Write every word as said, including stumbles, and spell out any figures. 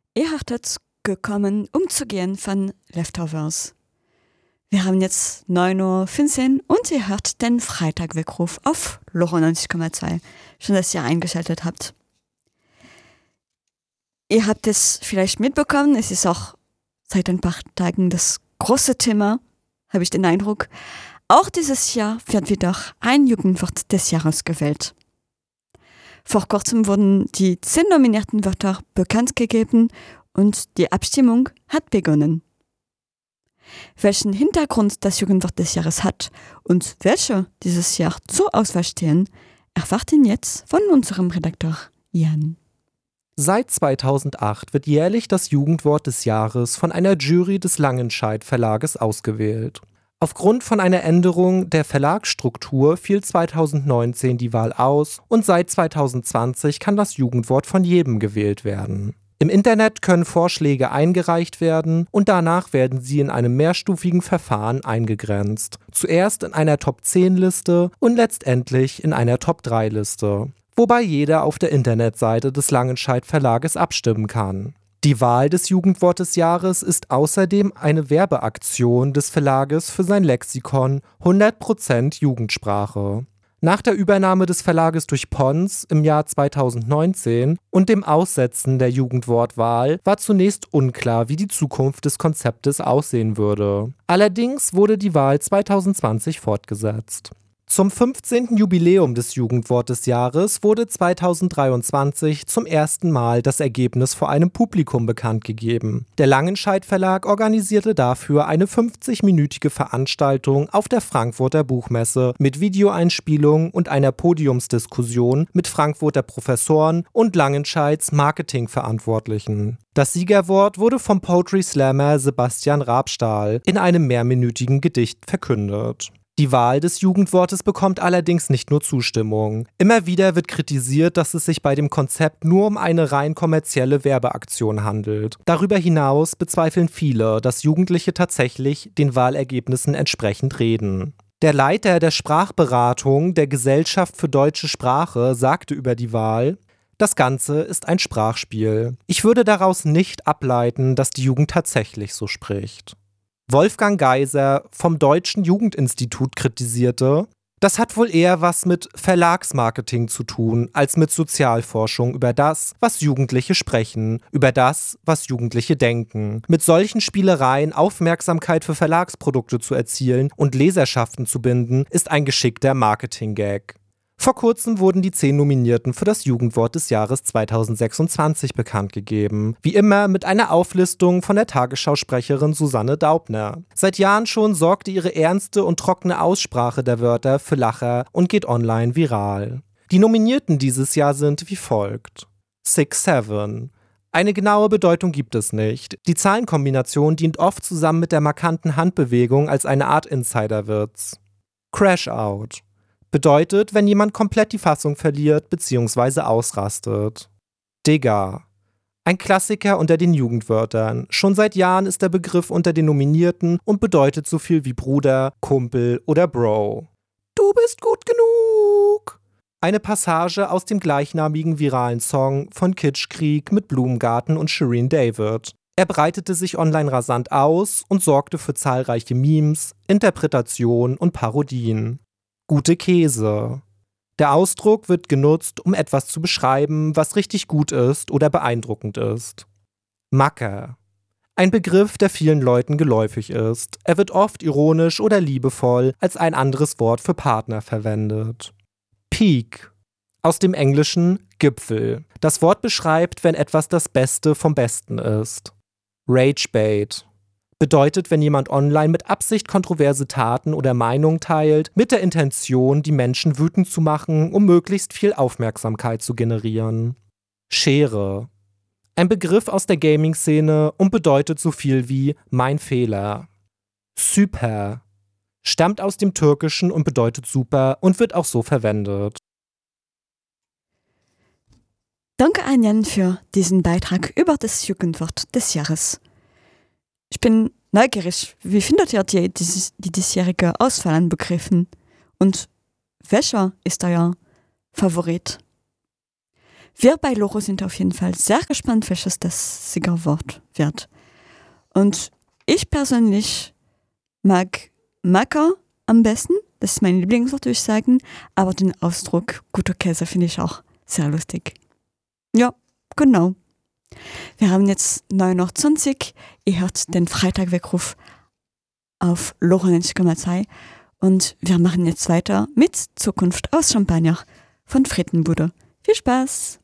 Ihr habt es gekommen, umzugehen von Leftovers. Wir haben jetzt neun Uhr fünfzehn und ihr hört den Freitagweckruf auf Loro neunzig Komma zwei. Schön, dass ihr eingeschaltet habt. Ihr habt es vielleicht mitbekommen, es ist auch seit ein paar Tagen das große Thema, habe ich den Eindruck. Auch dieses Jahr wird wieder ein Jugendwort des Jahres gewählt. Vor kurzem wurden die zehn nominierten Wörter bekannt gegeben und die Abstimmung hat begonnen. Welchen Hintergrund das Jugendwort des Jahres hat und welche dieses Jahr zur Auswahl stehen, erfahrt ihr jetzt von unserem Redakteur Jan. Seit zweitausendacht wird jährlich das Jugendwort des Jahres von einer Jury des Langenscheidt Verlages ausgewählt. Aufgrund von einer Änderung der Verlagsstruktur fiel zweitausendneunzehn die Wahl aus und seit zweitausendzwanzig kann das Jugendwort von jedem gewählt werden. Im Internet können Vorschläge eingereicht werden und danach werden sie in einem mehrstufigen Verfahren eingegrenzt. Zuerst in einer Top zehn Liste und letztendlich in einer Top drei Liste. Wobei jeder auf der Internetseite des Langenscheidt Verlages abstimmen kann. Die Wahl des Jugendwort des Jahres ist außerdem eine Werbeaktion des Verlages für sein Lexikon hundert Prozent Jugendsprache. Nach der Übernahme des Verlages durch Pons im Jahr zweitausendneunzehn und dem Aussetzen der Jugendwortwahl war zunächst unklar, wie die Zukunft des Konzeptes aussehen würde. Allerdings wurde die Wahl zweitausendzwanzig fortgesetzt. Zum fünfzehnten Jubiläum des Jugendwort des Jahres wurde zweitausenddreiundzwanzig zum ersten Mal das Ergebnis vor einem Publikum bekannt gegeben. Der Langenscheidt Verlag organisierte dafür eine fünfzigminütige Veranstaltung auf der Frankfurter Buchmesse mit Videoeinspielung und einer Podiumsdiskussion mit Frankfurter Professoren und Langenscheidts Marketingverantwortlichen. Das Siegerwort wurde vom Poetry Slammer Sebastian Rabstahl in einem mehrminütigen Gedicht verkündet. Die Wahl des Jugendwortes bekommt allerdings nicht nur Zustimmung. Immer wieder wird kritisiert, dass es sich bei dem Konzept nur um eine rein kommerzielle Werbeaktion handelt. Darüber hinaus bezweifeln viele, dass Jugendliche tatsächlich den Wahlergebnissen entsprechend reden. Der Leiter der Sprachberatung der Gesellschaft für deutsche Sprache sagte über die Wahl: Das Ganze ist ein Sprachspiel. Ich würde daraus nicht ableiten, dass die Jugend tatsächlich so spricht. Wolfgang Geiser vom Deutschen Jugendinstitut kritisierte: Das hat wohl eher was mit Verlagsmarketing zu tun, als mit Sozialforschung über das, was Jugendliche sprechen, über das, was Jugendliche denken. Mit solchen Spielereien Aufmerksamkeit für Verlagsprodukte zu erzielen und Leserschaften zu binden, ist ein geschickter Marketing-Gag. Vor kurzem wurden die zehn Nominierten für das Jugendwort des Jahres zweitausendsechsundzwanzig bekannt gegeben. Wie immer mit einer Auflistung von der Tagesschausprecherin Susanne Daubner. Seit Jahren schon sorgte ihre ernste und trockene Aussprache der Wörter für Lacher und geht online viral. Die Nominierten dieses Jahr sind wie folgt: six seven. Eine genaue Bedeutung gibt es nicht. Die Zahlenkombination dient oft zusammen mit der markanten Handbewegung als eine Art Insiderwitz. Crash Out. Bedeutet, wenn jemand komplett die Fassung verliert bzw. ausrastet. Digger. Ein Klassiker unter den Jugendwörtern. Schon seit Jahren ist der Begriff unter den Nominierten und bedeutet so viel wie Bruder, Kumpel oder Bro. Du bist gut genug. Eine Passage aus dem gleichnamigen viralen Song von Kitschkrieg mit Blumengarten und Shireen David. Er breitete sich online rasant aus und sorgte für zahlreiche Memes, Interpretationen und Parodien. Gute Käse. Der Ausdruck wird genutzt, um etwas zu beschreiben, was richtig gut ist oder beeindruckend ist. Macker. Ein Begriff, der vielen Leuten geläufig ist. Er wird oft ironisch oder liebevoll als ein anderes Wort für Partner verwendet. Peak. Aus dem Englischen Gipfel. Das Wort beschreibt, wenn etwas das Beste vom Besten ist. Ragebait. Bedeutet, wenn jemand online mit Absicht kontroverse Taten oder Meinungen teilt, mit der Intention, die Menschen wütend zu machen, um möglichst viel Aufmerksamkeit zu generieren. Schere. Ein Begriff aus der Gaming-Szene und bedeutet so viel wie mein Fehler. Süper. Stammt aus dem Türkischen und bedeutet super und wird auch so verwendet. Danke an Jan für diesen Beitrag über das Jugendwort des Jahres. Ich bin neugierig, wie findet ihr die, dieses, die diesjährige Auswahl an Begriffen? Und welcher ist euer Favorit? Wir bei Loro sind auf jeden Fall sehr gespannt, welches das Siegerwort wird. Und ich persönlich mag Macker am besten. Das ist mein Lieblingswort, würde ich sagen. Aber den Ausdruck guter Käse finde ich auch sehr lustig. Ja, genau. Wir haben jetzt neun Uhr zwanzig. Ihr hört den Freitagweckruf auf Loro neunzig Komma zwei. Und wir machen jetzt weiter mit Zukunft aus Champagner von Frittenbude. Viel Spaß!